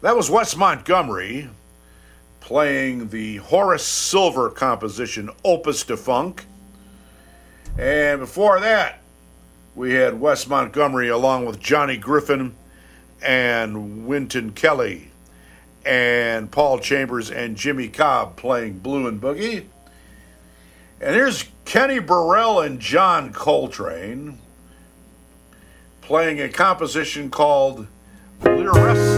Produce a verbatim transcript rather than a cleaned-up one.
That was Wes Montgomery playing the Horace Silver composition Opus Defunct. And before that, we had Wes Montgomery along with Johnny Griffin and Wynton Kelly and Paul Chambers and Jimmy Cobb playing Blue and Boogie. And here's Kenny Burrell and John Coltrane playing a composition called Lyris